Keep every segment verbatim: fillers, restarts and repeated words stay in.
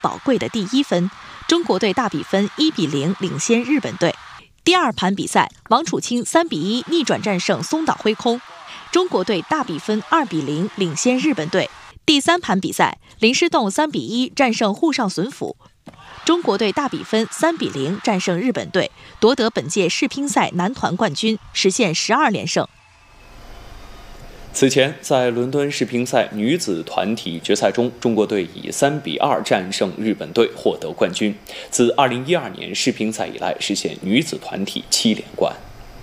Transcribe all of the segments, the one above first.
宝贵的第一分，中国队大比分一比零领先日本队。第二盘比赛，王楚钦三比一逆转战胜松岛辉空，中国队大比分二比零领先日本队。第三盘比赛，林诗栋三比一战胜沪上隼府，中国队大比分三比零战胜日本队，夺得本届世乒赛男团冠军，实现十二连胜。 此前，在伦敦世乒赛女子团体决赛中，中国队以三比二战胜日本队，获得冠军。自二零一二年世乒赛以来，实现女子团体七连冠。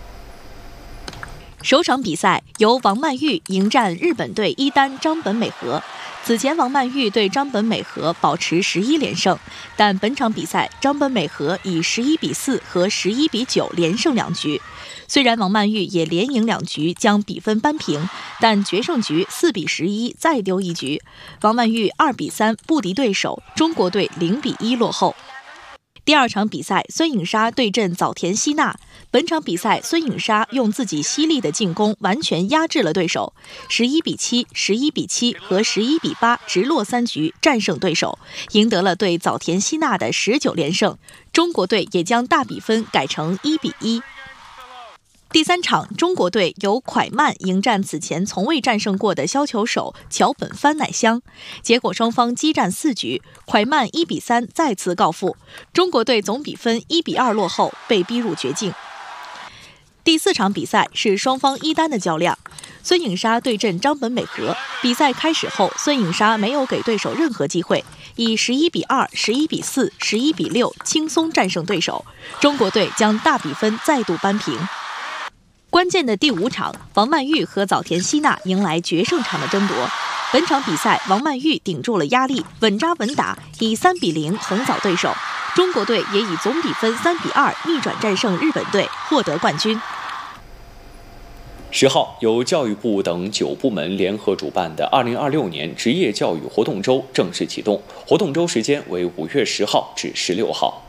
首场比赛由王曼玉迎战日本队一单张本美和。此前，王曼玉对张本美和保持十一连胜，但本场比赛张本美和以十一比四和十一比九连胜两局。虽然王曼玉也连赢两局，将比分扳平，但决胜局四比十一再丢一局，王曼玉二比三不敌对手，中国队零比一落后。第二场比赛，孙颖莎对阵早田希娜。本场比赛，孙颖莎用自己犀利的进攻完全压制了对手，十一比七、十一比七和十一比八直落三局战胜对手，赢得了对早田希娜的十九连胜。中国队也将大比分改成一比一。第三场，中国队由蒯曼迎战此前从未战胜过的削球手桥本帆乃香，结果双方激战四局，蒯曼一比三再次告负，中国队总比分一比二落后，被逼入绝境。第四场比赛是双方一单的较量，孙颖莎对阵张本美和。比赛开始后，孙颖莎没有给对手任何机会，以十一比二、十一比四、十一比六轻松战胜对手，中国队将大比分再度扳平。关键的第五场，王曼玉和早田希娜迎来决胜场的争夺。本场比赛，王曼玉顶住了压力，稳扎稳打，以三比零横扫对手。中国队也以总比分三比二逆转战胜日本队，获得冠军。 十号，由教育部等九部门联合主办的二零二六年职业教育活动周正式启动，活动周时间为五月十号至十六号。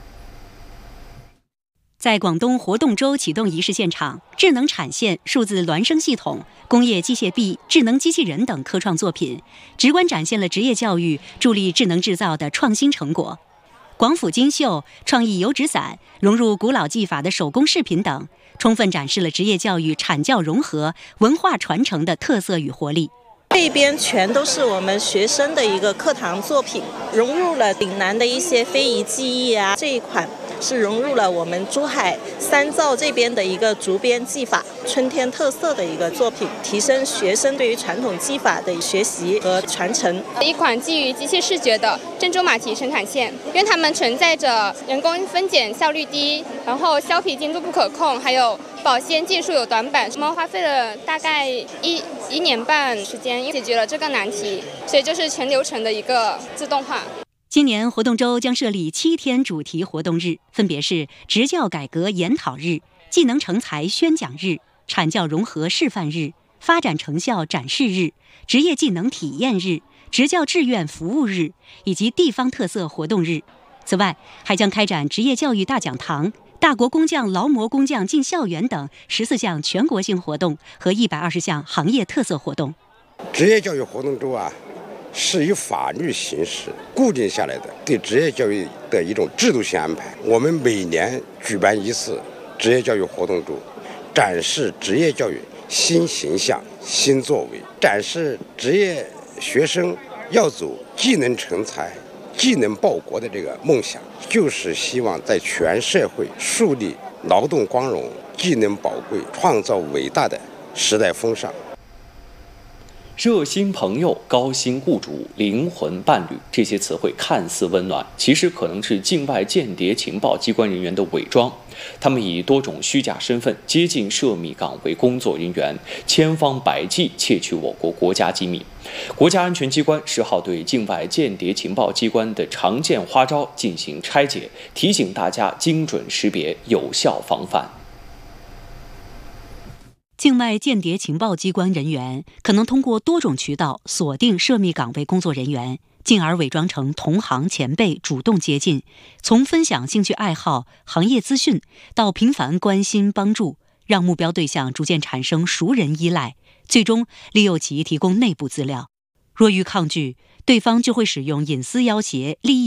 在广东活动周启动仪式现场，智能产线、数字孪生系统、工业机械臂、智能机器人等科创作品，直观展现了职业教育助力智能制造的创新成果。广府金绣、创意油纸伞、融入古老技法的手工饰品等，充分展示了职业教育产教融合、文化传承的特色与活力。 这边全都是我们学生的一个课堂作品，融入了岭南的一些非遗技艺啊，这一款是融入了我们珠海三灶这边的一个竹编技法，春天特色的一个作品，提升学生对于传统技法的学习和传承。 一款基于机械视觉的珍珠马蹄生产线，因为它们存在着人工分拣效率低，然后削皮精度不可控，还有保鲜技术有短板，我们花费了大概一一年半时间解决了这个难题，所以就是全流程的一个自动化。 今年活动周将设立七天主题活动日，分别是职教改革研讨日、技能成才宣讲日、产教融合示范日、发展成效展示日、职业技能体验日、职教志愿服务日以及地方特色活动日。此外，还将开展职业教育大讲堂、大国工匠、劳模工匠进校园等十四项全国性活动和一百二十项行业特色活动。 职业教育活动周啊，是以法律形式固定下来的对职业教育的一种制度性安排。我们每年举办一次职业教育活动周，展示职业教育新形象、新作为，展示职业学生要走技能成才、技能报国的这个梦想，就是希望在全社会树立劳动光荣、技能宝贵、创造伟大的时代风尚。 热心朋友、高薪雇主、灵魂伴侣，这些词汇看似温暖，其实可能是境外间谍情报机关人员的伪装。他们以多种虚假身份接近涉密岗位工作人员，千方百计窃取我国国家机密。国家安全机关十号对境外间谍情报机关的常见花招进行拆解，提醒大家精准识别，有效防范。 境外间谍情报机关人员可能通过多种渠道锁定涉密岗位工作人员，进而伪装成同行前辈，主动接近，从分享兴趣爱好、行业资讯到频繁关心帮助，让目标对象逐渐产生熟人依赖，最终利诱其提供内部资料。若欲抗拒，对方就会使用隐私要挟、利益